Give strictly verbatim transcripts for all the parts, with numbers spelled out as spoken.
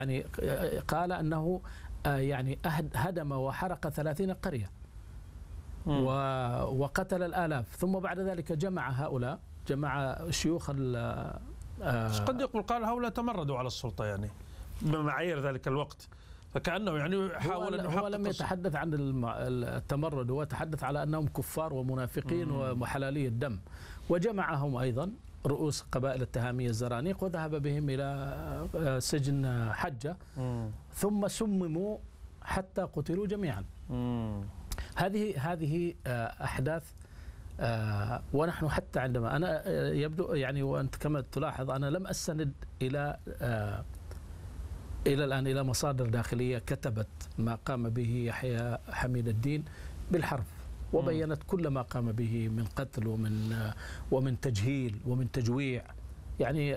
يعني قال أنه يعني هدم وحرق ثلاثين قرية وقتل الآلاف، ثم بعد ذلك جمع هؤلاء، جمع شيوخ بس قد يقول قال هؤلاء تمردوا على السلطة يعني بمعايير ذلك الوقت، فكأنه يعني حاول أن هو لم يتحدث عن التمرد، هو تحدث على أنهم كفار ومنافقين وحلالي الدم، وجمعهم أيضا رؤوس قبائل التهامية الزرانيق وذهب بهم إلى سجن حجة ثم سمموا حتى قتلوا جميعا. هذه هذه أحداث، ونحن حتى عندما أنا يبدو يعني وأنت كما تلاحظ أنا لم أستند إلى إلى الآن إلى مصادر داخلية كتبت ما قام به يحيى حميد الدين بالحرف وبينت كل ما قام به من قتل ومن ومن تجهيل ومن تجويع. يعني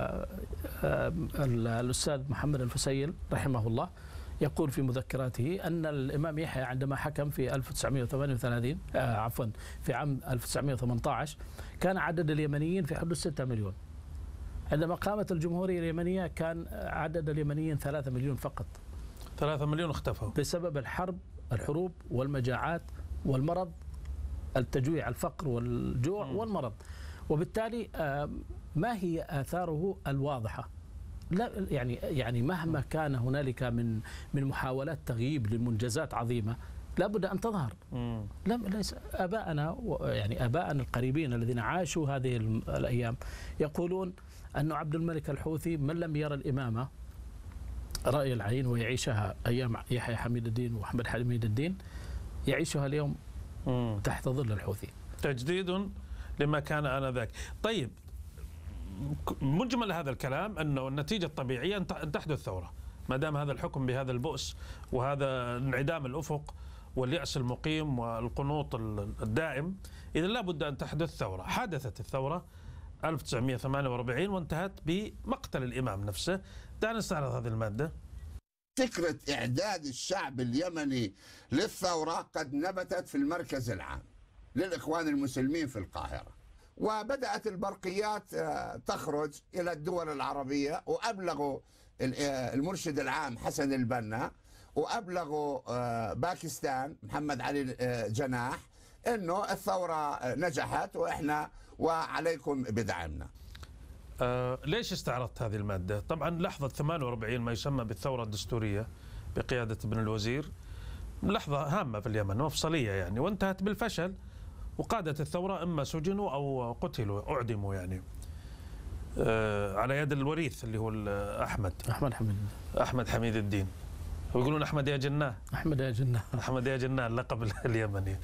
الأستاذ محمد الفسيل رحمه الله يقول في مذكراته أن الإمام يحيى عندما حكم في ألف وتسعمئة وثمانية وثلاثين آه عفوا في عام ألف وتسعمئة وثمانية عشر كان عدد اليمنيين في حدود ستة مليون. عندما قامت الجمهورية اليمنية كان عدد اليمنيين ثلاثة مليون فقط. ثلاثة مليون اختفوا بسبب الحرب الحروب والمجاعات والمرض، التجويع، الفقر والجوع م. والمرض. وبالتالي ما هي آثاره الواضحة؟ لا يعني يعني مهما كان هنالك من من محاولات تغييب لمنجزات عظيمة لابد أن تظهر. لا ليس آباءنا يعني آباءنا القريبين الذين عاشوا هذه الأيام يقولون أن عبد الملك الحوثي من لم يرى الإمامة رأي العين ويعيشها أيام يحيى حميد الدين وأحمد حميد الدين يعيشها اليوم مم. تحت ظل الحوثي. تجديد لما كان آنذاك. طيب، مجمل هذا الكلام أنه النتيجة الطبيعية أن تحدث ثورة ما دام هذا الحكم بهذا البؤس وهذا انعدام الأفق واليأس المقيم والقنوط الدائم، إذا لا بد أن تحدث ثورة. حدثت الثورة ألف وتسعمئة وثمانية وأربعين وانتهت بمقتل الإمام نفسه. دعنا نستعرض هذه المادة. فكرة إعداد الشعب اليمني للثورة قد نبتت في المركز العام للإخوان المسلمين في القاهرة، وبدأت البرقيات تخرج إلى الدول العربية، وأبلغوا المرشد العام حسن البنا، وأبلغوا باكستان محمد علي جناح أنه الثورة نجحت وإحنا وعليكم بدعمنا. آه ليش استعرضت هذه المادة؟ طبعا لحظة ثمانية وأربعين ما يسمى بالثورة الدستورية بقيادة ابن الوزير لحظة هامة في اليمن، مفصلية يعني، وانتهت بالفشل، وقادة الثورة إما سجنوا أو قتلوا أعدموا يعني آه على يد الوريث اللي هو أحمد أحمد حميد أحمد حميد الدين، ويقولون أحمد يا جناه أحمد يا جناه أحمد يا جناه اللقب اليمني.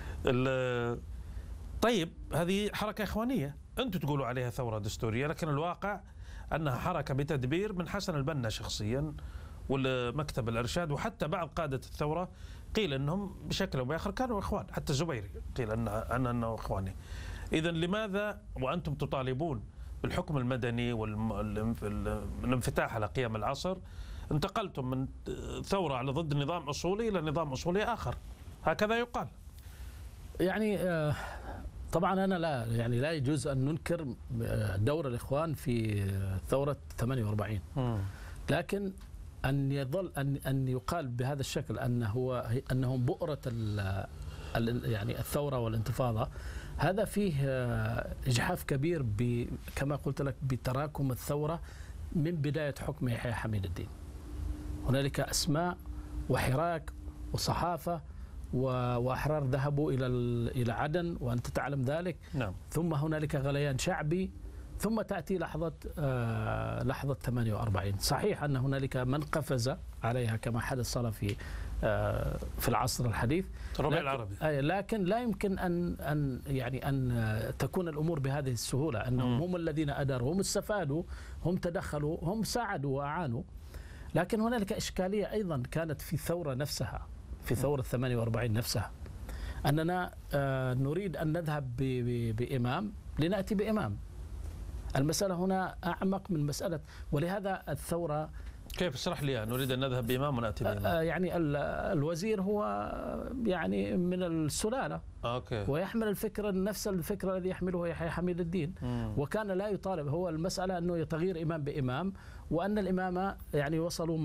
طيب، هذه حركة إخوانية أنتم تقولوا عليها ثورة دستورية، لكن الواقع أنها حركة بتدبير من حسن البنا شخصيا والمكتب الإرشاد، وحتى بعض قادة الثورة قيل أنهم بشكل أو بآخر كانوا إخوان، حتى الزبيري قيل أنه, أنه إخواني. إذن لماذا وأنتم تطالبون بالحكم المدني والانفتاح على قيم العصر انتقلتم من ثورة على ضد نظام أصولي إلى نظام أصولي آخر؟ هكذا يقال. يعني طبعا أنا لا يعني لا يجوز أن ننكر دور الإخوان في ثورة ثمانية وأربعين، لكن أن يظل أن أن يقال بهذا الشكل أنه هو أنهم بؤرة يعني الثورة والانتفاضة، هذا فيه إجحاف كبير كما قلت لك بتراكم الثورة من بداية حكم يحيى حميد الدين. هنالك أسماء وحراك وصحافة وأحرار ذهبوا إلى إلى عدن وأنت تعلم ذلك. نعم. ثم هنالك غليان شعبي، ثم تأتي لحظة آه لحظة ثمانية وأربعين. صحيح أن هنالك من قفز عليها كما حدث صار في آه في العصر الحديث الربيع العربي، آه لكن لا يمكن أن أن يعني أن تكون الأمور بهذه السهولة، أنهم م. هم الذين أداروا، هم استفادوا، هم تدخلوا، هم ساعدوا وأعانوا. لكن هنالك إشكالية أيضا كانت في الثورة نفسها، في ثورة ثمانية وأربعين نفسها، أننا آه نريد أن نذهب بإمام لنأتي بإمام. المسألة هنا أعمق من مسألة، ولهذا الثورة كيف؟ اشرح لي، نريد أن نذهب بإمام ونأتي بإمام. آه يعني الوزير هو يعني من السلالة، أوكي. ويحمل الفكرة نفس الفكرة الذي يحمله يحيى حميد الدين. مم. وكان لا يطالب، هو المسألة أنه تغيير إمام بإمام، وأن الإمامة يعني وصلوا